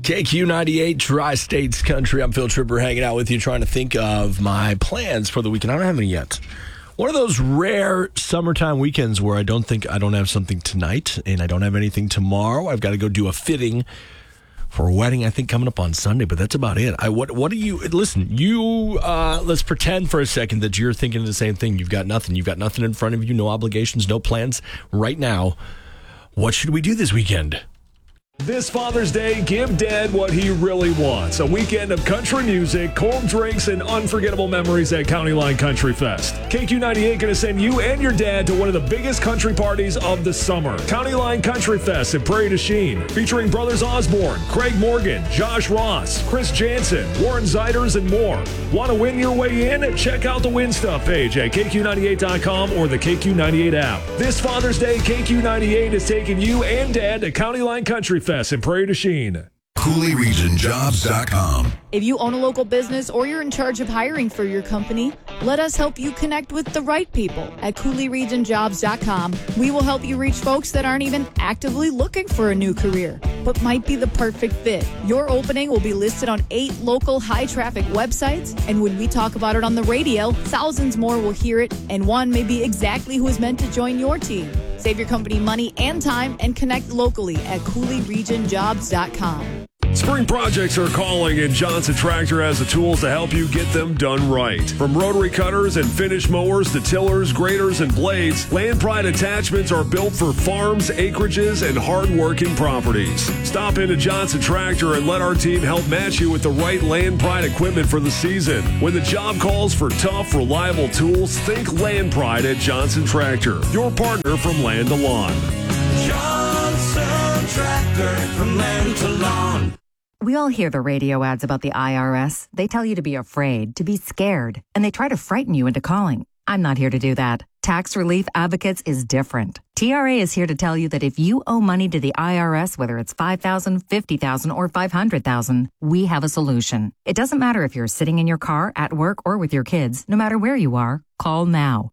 KQ98, Tri-States Country. I'm Phil Tripper hanging out with you, trying to think of my plans for the weekend. I don't have any yet. One of those rare summertime weekends where I don't have something tonight and I don't have anything tomorrow. I've got to go do a fitting for a wedding, I think, coming up on Sunday, but that's about it. What do you, listen, let's pretend for a second that you're thinking the same thing. You've got nothing in front of you, no obligations, no plans right now. What should we do this weekend? This Father's Day, give Dad what he really wants. A weekend of country music, cold drinks, and unforgettable memories at County Line Country Fest. KQ98 going to send you and your dad to one of the biggest country parties of the summer. County Line Country Fest in Prairie du Chien, featuring Brothers Osborne, Craig Morgan, Josh Ross, Chris Jansen, Warren Zeiders, and more. Want to win your way in? Check out the Win Stuff page at KQ98.com or the KQ98 app. This Father's Day, KQ98 is taking you and Dad to County Line Country Fest in Prairie du Chien. CooleyRegionJobs.com. If you own a local business or you're in charge of hiring for your company, let us help you connect with the right people at CooleyRegionJobs.com. We will help you reach folks that aren't even actively looking for a new career, but might be the perfect fit. Your opening will be listed on 8 local high-traffic websites, and when we talk about it on the radio, thousands more will hear it, and one may be exactly who is meant to join your team. Save your company money and time and connect locally at CooleyRegionJobs.com. Spring projects are calling, and Johnson Tractor has the tools to help you get them done right. From rotary cutters and finish mowers to tillers, graders, and blades, Land Pride attachments are built for farms, acreages, and hard-working properties. Stop into Johnson Tractor and let our team help match you with the right Land Pride equipment for the season. When the job calls for tough, reliable tools, think Land Pride at Johnson Tractor, your partner from land to lawn. Johnson Tractor, from land to lawn. We all hear the radio ads about the IRS. They tell you to be afraid, to be scared, and they try to frighten you into calling. I'm not here to do that. Tax Relief Advocates is different. TRA is here to tell you that if you owe money to the IRS, whether it's $5,000, $50,000, or $500,000, we have a solution. It doesn't matter if you're sitting in your car, at work, or with your kids. No matter where you are, call now.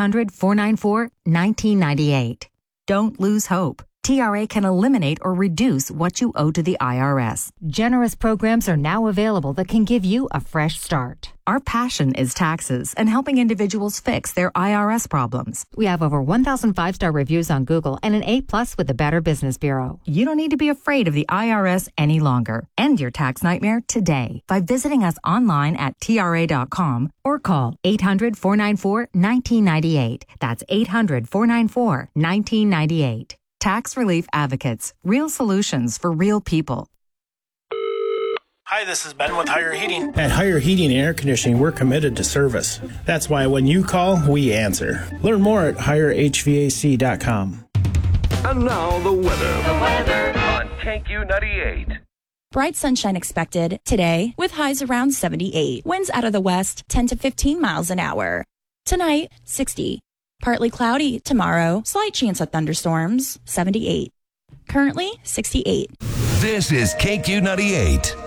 800-494-1998. Don't lose hope. TRA can eliminate or reduce what you owe to the IRS. Generous programs are now available that can give you a fresh start. Our passion is taxes and helping individuals fix their IRS problems. We have over 1,000 5-star reviews on Google and an A+ with the Better Business Bureau. You don't need to be afraid of the IRS any longer. End your tax nightmare today by visiting us online at TRA.com or call 800-494-1998. That's 800-494-1998. Tax Relief Advocates. Real solutions for real people. Hi, this is Ben with Higher Heating. At Higher Heating and Air Conditioning, we're committed to service. That's why when you call, we answer. Learn more at HigherHVAC.com. And now the weather. On KQ98. Bright sunshine expected today with highs around 78. Winds out of the west 10 to 15 miles an hour. Tonight, 60. Partly cloudy tomorrow. Slight chance of thunderstorms, 78. Currently, 68. This is KQ98.